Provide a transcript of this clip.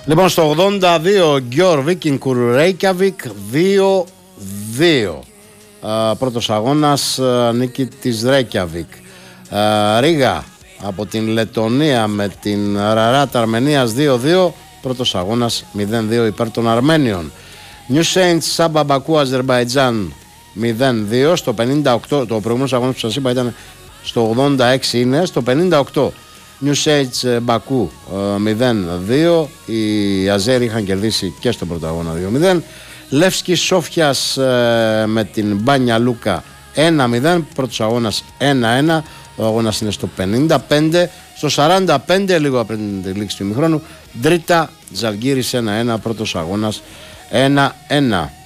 Λοιπόν, στο 82 Γκιόρ Βίκινγκουρ Ρέικιαβικ 2-2. Πρώτος αγώνας, νίκη της Ρέικιαβικ. Ρίγα από την Λετονία με την Ραράτ Αρμενίας 2-2. Πρώτος αγώνας 0-2 υπέρ των Αρμένιων. Νιου Σέιντς Σάμπα Μπακού Αζερμπαϊτζάν 0-2. Στο 58, το προηγούμενος αγώνας που σας είπα ήταν στο 86, είναι στο 58. Νιου Σέιντς Μπακού 0-2. Οι Αζέροι είχαν κερδίσει και στον πρώτο αγώνα 2-0. Λεύσκι Σόφιας με την Μπάνια Λούκα 1-0. Πρώτος αγώνας 1-1. Ο αγώνας είναι στο 55. Στο 45, λίγο πριν τη λήξη του ημιχρόνου, Ντρίτα Ζαλγκύρης 1-1. Πρώτος αγώνας 1-1.